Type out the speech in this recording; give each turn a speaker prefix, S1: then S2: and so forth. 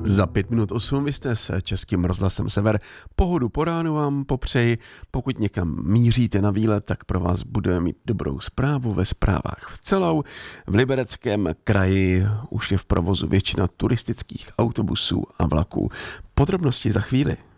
S1: Za 5:08 vy jste s Českým rozhlasem Sever. Pohodu po ránu vám popřeji. Pokud někam míříte na výlet, tak pro vás budeme mít dobrou zprávu ve zprávách v Celou. V Libereckém kraji už je v provozu většina turistických autobusů a vlaků. Podrobnosti za chvíli.